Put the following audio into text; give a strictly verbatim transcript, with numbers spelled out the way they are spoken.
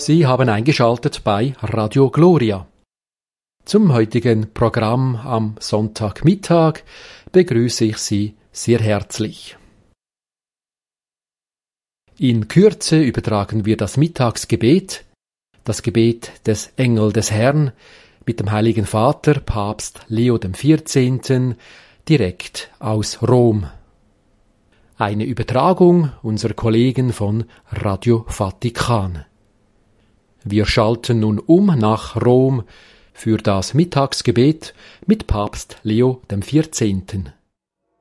Sie haben eingeschaltet bei Radio Gloria. Zum heutigen Programm am Sonntagmittag begrüße ich Sie sehr herzlich. In Kürze übertragen wir das Mittagsgebet, das Gebet des Engel des Herrn, mit dem Heiligen Vater, Papst Leo der vierzehnte, direkt aus Rom. Eine Übertragung unserer Kollegen von Radio Vatikan. Wir schalten nun um nach Rom für das Mittagsgebet mit Papst Leo der vierzehnte.